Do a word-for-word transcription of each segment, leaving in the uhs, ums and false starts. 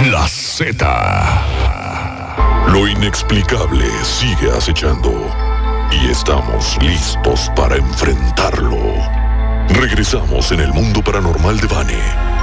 La Z. Lo inexplicable sigue acechando y estamos listos para enfrentarlo. Regresamos en el mundo paranormal de Vane.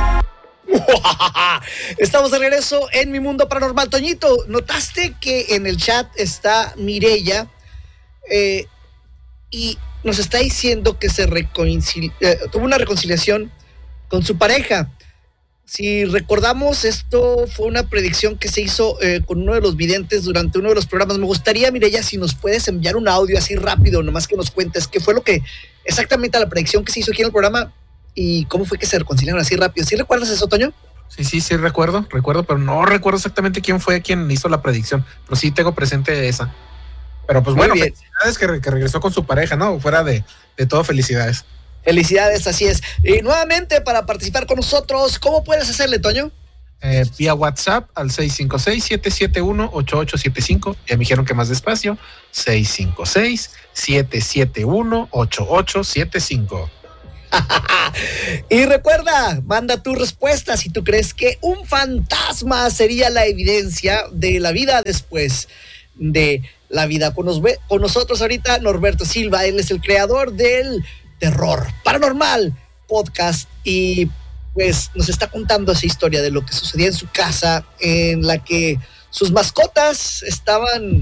Estamos de regreso en Mi Mundo Paranormal. Toñito, ¿notaste que en el chat está Mireya eh, y nos está diciendo que se reconcili- eh, tuvo una reconciliación con su pareja? Si recordamos, esto fue una predicción que se hizo eh, con uno de los videntes durante uno de los programas. Me gustaría, Mireya, si nos puedes enviar un audio así rápido, nomás que nos cuentes qué fue lo que, exactamente la predicción que se hizo aquí en el programa y cómo fue que se reconciliaron así rápido. ¿Sí recuerdas eso, Toño? Sí, sí, sí, recuerdo, recuerdo, pero no recuerdo exactamente quién fue quien hizo la predicción, pero sí tengo presente esa. Pero pues Muy bueno, bien. felicidades que, re- que regresó con su pareja, ¿no? Fuera de, de todo, felicidades. Felicidades, así es. Y nuevamente, para participar con nosotros, ¿cómo puedes hacerle, Toño? Eh, vía WhatsApp al seis cinco seis, siete siete uno, ocho ocho siete cinco. Ya me dijeron que más despacio. seis cinco seis, siete siete uno, ocho ocho siete cinco. Y recuerda, manda tu respuesta si tú crees que un fantasma sería la evidencia de la vida después de la vida. Con, nos, con nosotros ahorita Norberto Silva, él es el creador del Terror Paranormal Podcast y pues nos está contando esa historia de lo que sucedía en su casa en la que sus mascotas estaban